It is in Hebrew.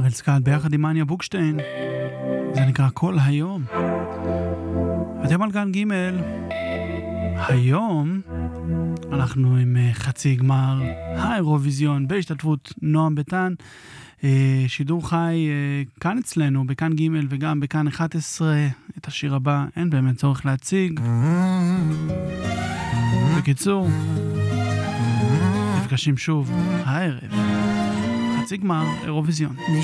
פאבל סקאט ביחד עם אניה בוקשטיין. זה נקרא כל היום. אתם על גן ג'. היום אנחנו עם חצי גמר האירוויזיון בהשתתפות נועם ביטן. שידור חי כאן אצלנו בכאן ג' וגם בכאן 11. את השיר הבא אין באמת צורך להציג. בקיצור, נפגשים שוב הערב חצי גמר אירוויזיון.